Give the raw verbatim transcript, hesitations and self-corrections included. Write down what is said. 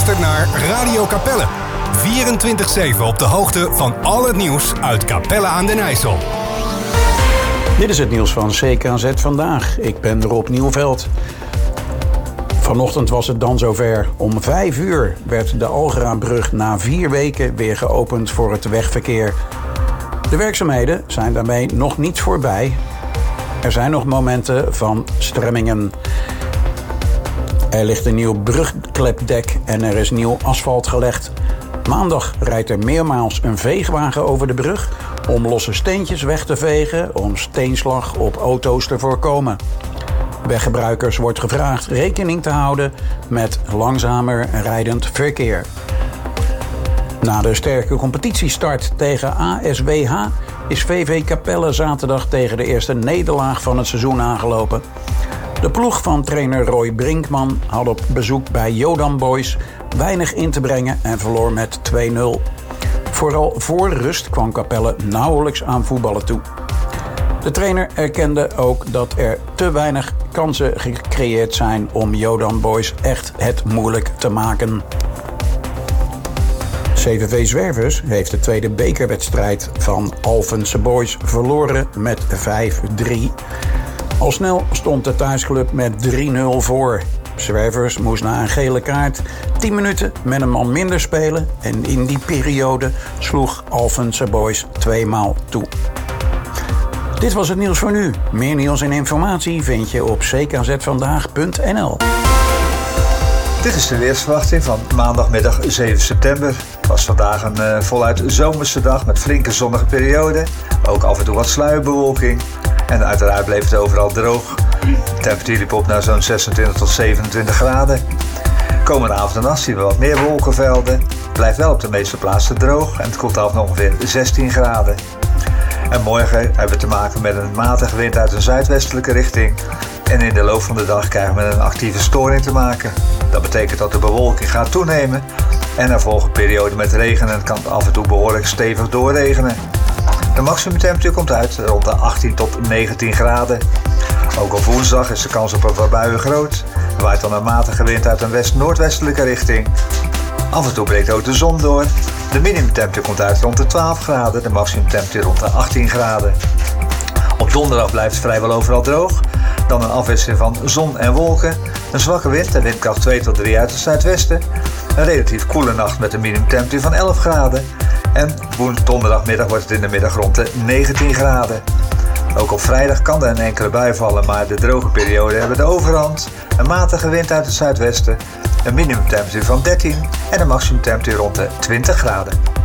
luistert naar Radio Capelle. vierentwintig zeven op de hoogte van al het nieuws uit Capelle aan den IJssel. Dit is het nieuws van C K Z Vandaag. Ik ben Rob Nieuwveld. Vanochtend was het dan zover. Om vijf uur werd de Algerabrug na vier weken weer geopend voor het wegverkeer. De werkzaamheden zijn daarmee nog niet voorbij. Er zijn nog momenten van stremmingen. Er ligt een nieuw brugklepdek en er is nieuw asfalt gelegd. Maandag rijdt er meermaals een veegwagen over de brug om losse steentjes weg te vegen, om steenslag op auto's te voorkomen. Weggebruikers wordt gevraagd rekening te houden met langzamer rijdend verkeer. Na de sterke competitiestart tegen A S W H is V V Capelle zaterdag tegen de eerste nederlaag van het seizoen aangelopen. De ploeg van trainer Roy Brinkman had op bezoek bij Jodan Boys weinig in te brengen en verloor met twee nul. Vooral voor rust kwam Capelle nauwelijks aan voetballen toe. De trainer erkende ook dat er te weinig kansen gecreëerd zijn om Jodan Boys echt het moeilijk te maken. C V V Zwervers heeft de tweede bekerwedstrijd van Alphense Boys verloren met vijf drie. Al snel stond de thuisclub met drie nul voor. Zwervers moest na een gele kaart tien minuten met een man minder spelen en in die periode sloeg Alphense Boys tweemaal toe. Dit was het nieuws voor nu. Meer nieuws en informatie vind je op c k z vandaag punt n l. Dit is de weersverwachting van maandagmiddag zeven september. Het was vandaag een uh, voluit zomerse dag met flinke zonnige perioden. Ook af en toe wat sluierbewolking. En uiteraard bleef het overal droog. De temperatuur liep op naar zo'n zesentwintig tot zevenentwintig graden. Komende avond en nacht zien we wat meer wolkenvelden. Het blijft wel op de meeste plaatsen droog en het koelt af naar ongeveer zestien graden. En morgen hebben we te maken met een matige wind uit een zuidwestelijke richting. En in de loop van de dag krijgen we een actieve storing te maken. Dat betekent dat de bewolking gaat toenemen. En er volgen perioden met regen en het kan af en toe behoorlijk stevig doorregenen. De maximumtemperatuur komt uit rond de achttien tot negentien graden. Ook op woensdag is de kans op een paar buien groot. Er waait dan een matige wind uit een west-noordwestelijke richting. Af en toe breekt ook de zon door. De minimumtemperatuur komt uit rond de twaalf graden, de maximumtemperatuur rond de achttien graden. Op donderdag blijft het vrijwel overal droog. Dan een afwisseling van zon en wolken. Een zwakke wind, en windkracht twee tot drie uit het zuidwesten. Een relatief koele nacht met een minimumtemperatuur van elf graden. En donderdagmiddag wordt het in de middag rond de negentien graden. Ook op vrijdag kan er een enkele bui vallen, maar de droge perioden hebben de overhand. Een matige wind uit het zuidwesten. Een minimumtemperatuur van dertien en een maximumtemperatuur rond de twintig graden.